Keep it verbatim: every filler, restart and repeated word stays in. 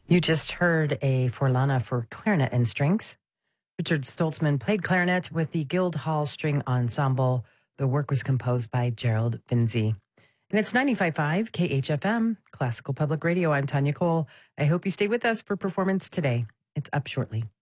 You just heard a Forlana for clarinet and strings. Richard Stoltzman played clarinet with the Guildhall String Ensemble. The work was composed by Gerald Finzi. And it's ninety-five point five K H F M, Classical Public Radio. I'm Tanya Cole. I hope you stay with us for Performance Today. It's up shortly.